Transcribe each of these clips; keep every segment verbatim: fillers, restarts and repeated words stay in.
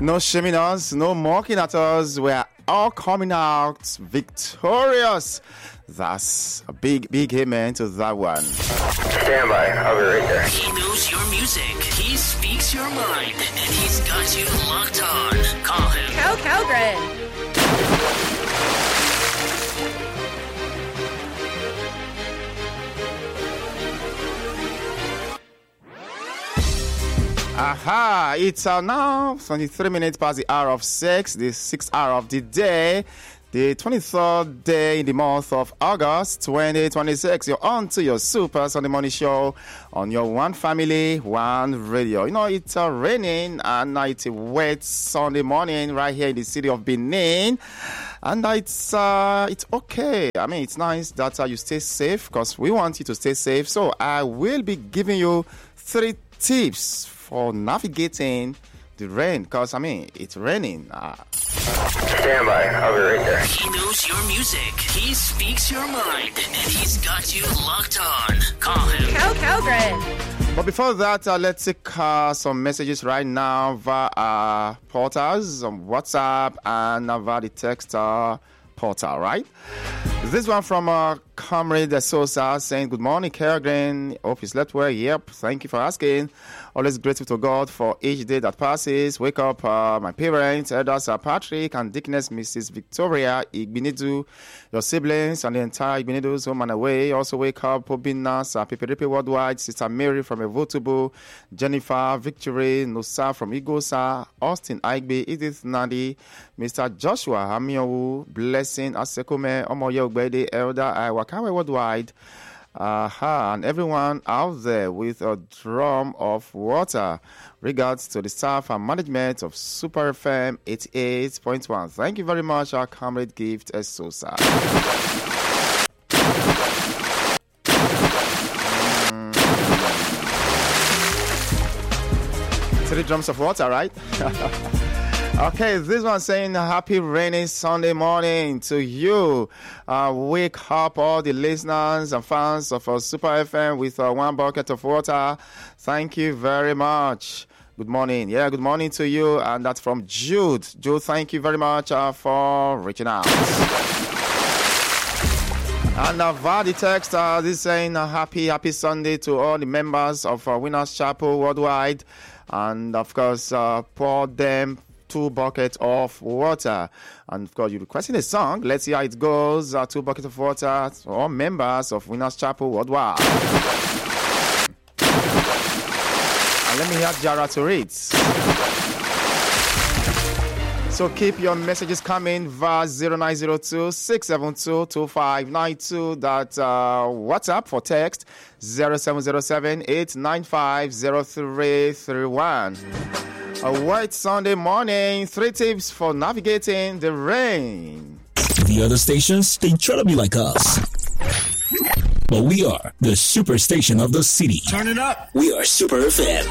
No shaming us, no mocking at us. We're all coming out victorious. That's a big, big amen to that one. Stand by. I'll be right there. He knows your music. He speaks your mind. And he's got you locked on. Call him. Cal Calgren. Aha, it's uh, now twenty-three minutes past the hour of six, the sixth hour of the day, the twenty-third day in the month of August twenty twenty-six. You're on to your Super Sunday Morning Show on your One Family, One Radio. You know, it's uh, raining and uh, it's a wet Sunday morning right here in the city of Benin. And uh, it's uh, it's okay. I mean, it's nice that uh, you stay safe because we want you to stay safe. So I will be giving you three tips for navigating the rain, because I mean it's raining. Uh. Stand by. I'll be right there. He knows your music. He speaks your mind, and he's got you locked on. Call him. Cal Calgren. But before that, uh, let's take uh, some messages right now via uh, portals on WhatsApp and uh, via the text uh, portal, right? This one from uh, Comrade Sosa saying, good morning, Calgren. Hope you slept well. Yep, thank you for asking. Always grateful to God for each day that passes. Wake up, uh, my parents, elders uh, Patrick and Dickness, Missus Victoria Igbinidu, your siblings and the entire Igbinidus home and away. Also wake up, Obinas, uh, Pipiripi Worldwide, Sister Mary from Evotubu, Jennifer Victory, Nusa from Igosa, Austin Aigbe, Edith Nadi, Mister Joshua Hamiowu, Blessing Asekome, Omoye Ogbede, Elder Iwakawe Worldwide. Aha, and everyone out there with a drum of water. Regards to the staff and management of Super F M eighty-eight point one. Thank you very much, our comrade Gift Sosa. Mm. Three drums of water, right? Okay, this one saying happy rainy Sunday morning to you. Uh, wake up all the listeners and fans of uh, Super F M with uh, one bucket of water. Thank you very much. Good morning. Yeah, good morning to you. And that's from Jude. Jude, thank you very much uh, for reaching out. And uh, via the text, uh, this is saying uh, happy, happy Sunday to all the members of uh, Winners Chapel Worldwide. And of course, uh, pour them two buckets of water. And of course, you're requesting a song. Let's see how it goes. Uh, two buckets of water to all members of Winners Chapel Worldwide. And let me hear Jara to read. So keep your messages coming via zero nine zero two, six seven two, two five nine two. That uh, WhatsApp for text zero seven zero seven, eight nine five, zero three three one. A white Sunday morning, three tips for navigating the rain. The other stations, they try to be like us. But we are the super station of the city. Turn it up. We are Super F M.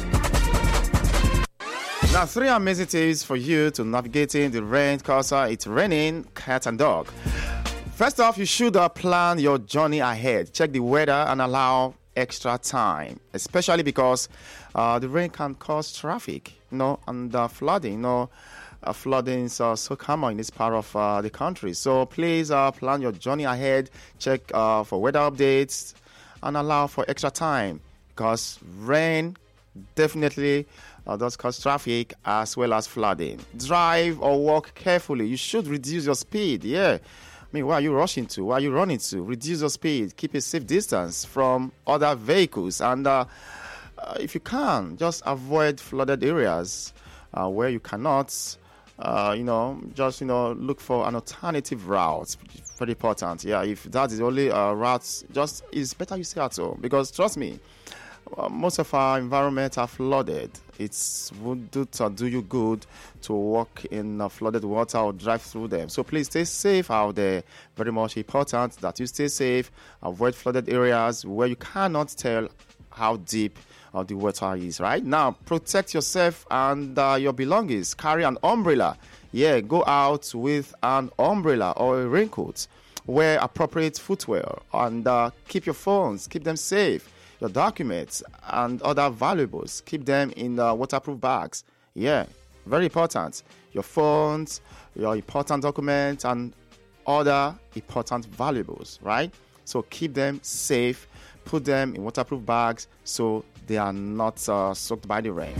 Now, three amazing tips for you to navigating the rain because uh, it's raining, cat and dog. First off, you should uh, plan your journey ahead. Check the weather and allow extra time, especially because uh, the rain can cause traffic, you know, and uh, flooding. You know, uh, flooding is uh, so common in this part of uh, the country. So please uh, plan your journey ahead. Check uh, for weather updates and allow for extra time because rain definitely uh, does cause traffic as well as flooding. Drive or walk carefully. You should reduce your speed. Yeah. I mean, where are you rushing to? Where are you running to? Reduce your speed. Keep a safe distance from other vehicles. And uh, uh, if you can, just avoid flooded areas uh, where you cannot, uh, you know, just, you know, look for an alternative route. Very important. Yeah, if that is the only uh, route, just it's better you stay at home. Because trust me, uh, most of our environment are flooded. It would do, to do you good to walk in uh, flooded water or drive through them. So please stay safe out there. Very much important that you stay safe. Avoid flooded areas where you cannot tell how deep uh, the water is. Right now, protect yourself and uh, your belongings. Carry an umbrella. Yeah, go out with an umbrella or a raincoat. Wear appropriate footwear and uh, keep your phones. Keep them safe. Your documents and other valuables, keep them in uh, waterproof bags. Yeah, Very important. Your phones, your important documents, and other important valuables, right? So keep them safe. Put them in waterproof bags so they are not uh, soaked by the rain.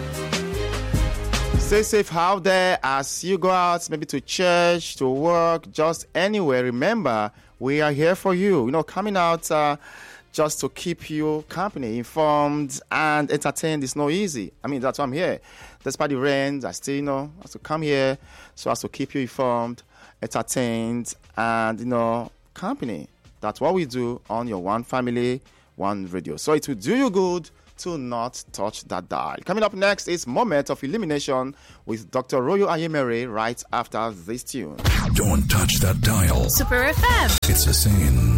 Stay safe out there as you go out, maybe to church, to work, just anywhere. Remember, we are here for you. You know, coming out uh, just to keep you company, informed, and entertained is not easy. I mean, that's why I'm here. Despite the rain, I still, you know, have to come here so as to keep you informed, entertained, and, you know, company. That's what we do on your One Family, One Radio. So it will do you good to not touch that dial. Coming up next is Moment of Illumination with Doctor Royo Ayemere right after this tune. Don't touch that dial. Super F M. It's a sin.